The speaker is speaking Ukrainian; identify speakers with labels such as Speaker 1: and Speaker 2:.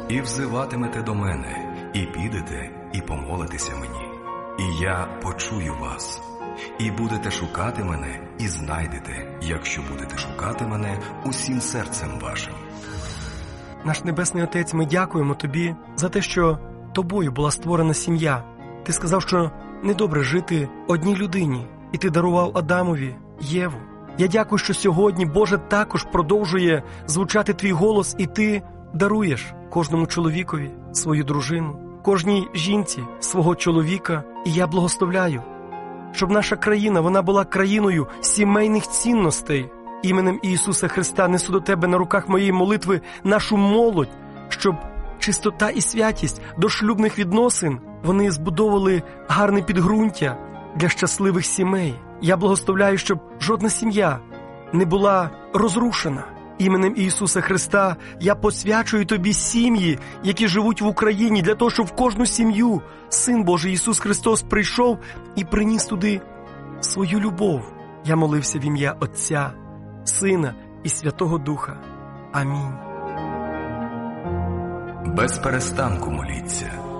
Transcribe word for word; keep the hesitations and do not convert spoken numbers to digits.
Speaker 1: і взиватимете до мене, і підете, і помолитеся мені. І я почую вас. І будете шукати мене, і знайдете, якщо будете шукати мене усім серцем вашим.
Speaker 2: Наш Небесний Отець, ми дякуємо Тобі за те, що Тобою була створена сім'я. Ти сказав, що недобре жити одній людині, і Ти дарував Адамові Єву. Я дякую, що сьогодні, Боже, також продовжує звучати Твій голос, і Ти даруєш кожному чоловікові свою дружину, кожній жінці свого чоловіка. І я благословляю, щоб наша країна, вона була країною сімейних цінностей. Іменем Ісуса Христа несу до Тебе на руках моєї молитви нашу молодь, щоб чистота і святість до шлюбних відносин, вони збудовували гарне підґрунтя для щасливих сімей. Я благословляю, щоб жодна сім'я не була розрушена. Іменем Ісуса Христа я посвячую Тобі сім'ї, які живуть в Україні, для того, щоб в кожну сім'ю Син Божий Ісус Христос прийшов і приніс туди свою любов. Я молився в ім'я Отця, Сина і Святого Духа. Амінь.
Speaker 1: Без перестанку моліться.